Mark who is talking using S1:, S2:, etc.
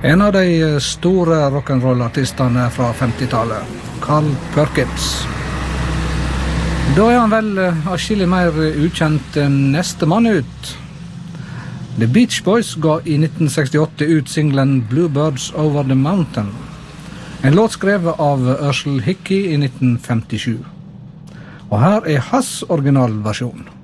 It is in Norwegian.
S1: En av de store rock'n'roll-artistene fra 50-tallet, Carl Perkins. Da han vel atskillig mer ukjent enn neste mann ut. The Beach Boys ga i 1968 ut singlen Bluebirds Over the Mountain, en låt skrevet av Urshel Hickey i 1957. Og her hans originalversjon.